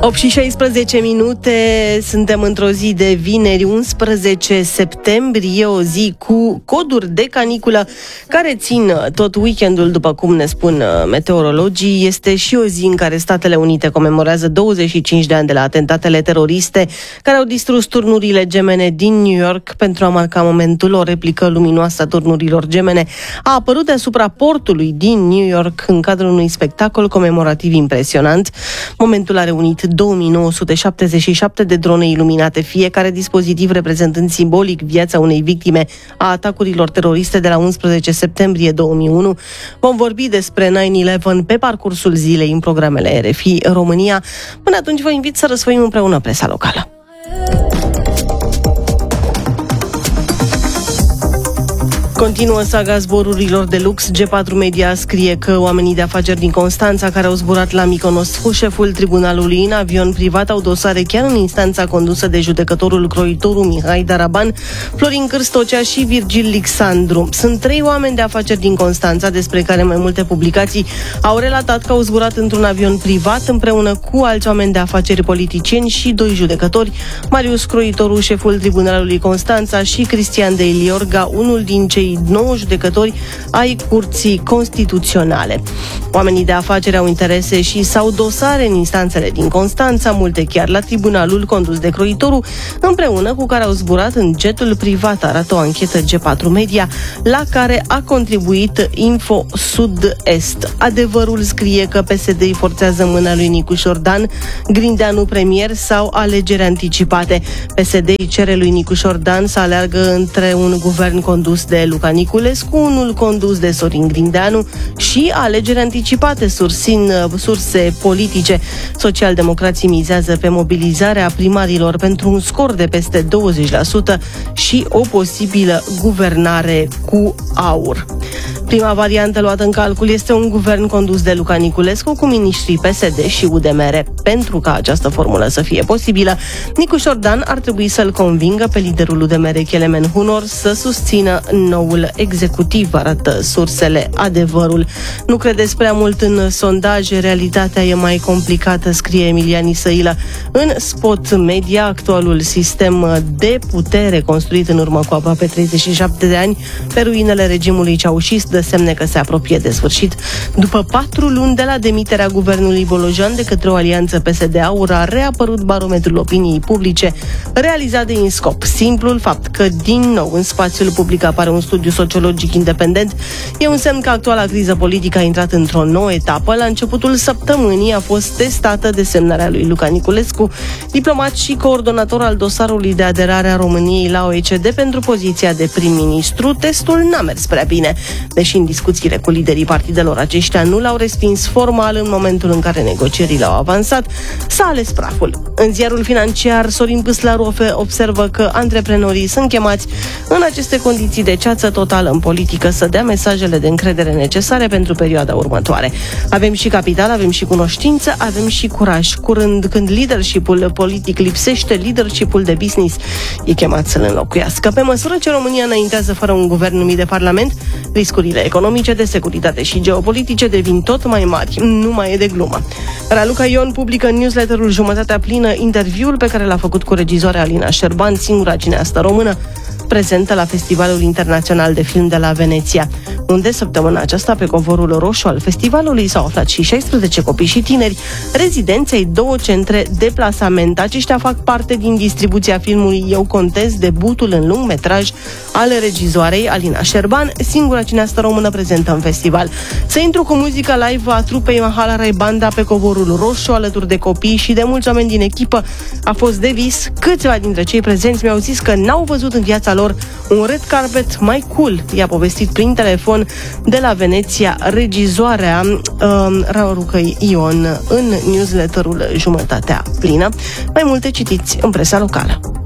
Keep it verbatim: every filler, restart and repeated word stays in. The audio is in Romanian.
opt și șaisprezece minute, suntem într-o zi de vineri, unsprezece septembrie, o zi cu coduri de caniculă care țin tot weekendul, după cum ne spun meteorologii. Este și o zi în care Statele Unite comemorează douăzeci și cinci de ani de la atentatele teroriste care au distrus turnurile gemene din New York. Pentru a marca momentul, o replică luminoasă a turnurilor gemene a apărut deasupra portului din New York în cadrul unui spectacol comemorativ impresionant. Momentul a reunit două mii nouă sute șaptezeci și șapte de drone iluminate, fiecare dispozitiv reprezentând simbolic viața unei victime a atacurilor teroriste de la unsprezece septembrie două mii unu. Vom vorbi despre nine eleven pe parcursul zilei în programele R F I România. Până atunci vă invit să răsfoim împreună presa locală. Continuă saga zborurilor de lux. G patru Media scrie că oamenii de afaceri din Constanța care au zburat la Mykonos cu șeful tribunalului în avion privat au dosare chiar în instanța condusă de judecătorul croitorul Mihai Daraban, Florin Cârstocea și Virgil Lixandru. Sunt trei oameni de afaceri din Constanța despre care mai multe publicații au relatat că au zburat într-un avion privat împreună cu alți oameni de afaceri politicieni și doi judecători, Marius Croitoru, șeful tribunalului Constanța, și Cristian de Iliorga, unul din cei nouă judecători ai Curții Constituționale. Oamenii de afaceri au interese și sau dosare în instanțele din Constanța, multe chiar la tribunalul condus de Croitoru, împreună cu care au zburat în jetul privat, arată o anchetă G patru Media, la care a contribuit Info Sud-Est. Adevărul scrie că P S D îi forțează mâna lui Nicu Șordan, Grindeanu premier sau alegeri anticipate. P S D îi cere lui Nicu Șordan să aleargă între un guvern condus de Luca Niculescu, unul condus de Sorin Grindeanu și alegeri anticipate, sursin surse politice. Socialdemocrații mizează pe mobilizarea primarilor pentru un scor de peste douăzeci la sută și o posibilă guvernare cu aur. Prima variantă luată în calcul este un guvern condus de Luca Niculescu cu miniștrii P S D și U D M R. Pentru ca această formulă să fie posibilă, Nicu Șordan ar trebui să-l convingă pe liderul U D M R, Kelemen Hunor, să susțină noul executiv, arată sursele Adevărul. Nu credeți prea mult în sondaje, realitatea e mai complicată, scrie Emilian Isăilă în Spot Media. Actualul sistem de putere construit în urmă cu aproape treizeci și șapte de ani pe ruinele regimului ceaușist dă semne că se apropie de sfârșit. După patru luni de la demiterea guvernului Bolojan de către o alianță P S D-Aur, a reapărut barometrul opiniei publice realizat de INSCOP. Simplul fapt că din nou în spațiul public apare un studiu sociologic independent e un semn că actuala criză politică a intrat într-o nouă etapă. La începutul săptămânii a fost testată desemnarea lui Luca Niculescu, diplomat și coordonator al dosarului de aderare a României la O E C D pentru poziția de prim-ministru. Testul n-a mers prea bine, deși în discuțiile cu liderii partidelor aceștia nu l-au respins formal în momentul în care negocierile au avansat, s-a ales praful. În ziarul financiar, Sorin Păslaru observă că antreprenorii sunt chemați în aceste condiții de ceață totală în politică să dea mesajele de încredere necesare pentru perioada următoare. Avem și capital, avem și cunoștință, avem și curaj. Curând, când leadership-ul politic lipsește, leadership-ul de business e chemat să-l înlocuiască. Pe măsură ce România înaintează fără un guvern numit de Parlament, riscurile economice, de securitate și geopolitice devin tot mai mari. Nu mai e de glumă. Raluca Ion publică în newsletterul Jumătatea Plină interviul pe care l-a făcut cu regizoarea Alina Șerban, singura cineastă română prezentă la Festivalul Internațional de Film de la Veneția, unde săptămâna aceasta pe covorul roșu al festivalului s-au aflat și șaisprezece copii și tineri, rezidenți ai două centre de plasament. Aceștia fac parte din distribuția filmului Eu contez, debutul în lung metraj al regizoarei Alina Șerban, singura cineastă română prezentă în festival. Să intru cu muzica live a trupei Mahalarai Banda pe covorul roșu alături de copii și de mulți oameni din echipă a fost de vis. Câțiva dintre cei prezenți mi-au zis că n-au văzut în viața lor un red carpet mai cool. I-a povestit prin telefon de la Veneția regizoarea um, Raluca Ion în newsletterul Jumătatea Plină. Mai multe citiți în presa locală.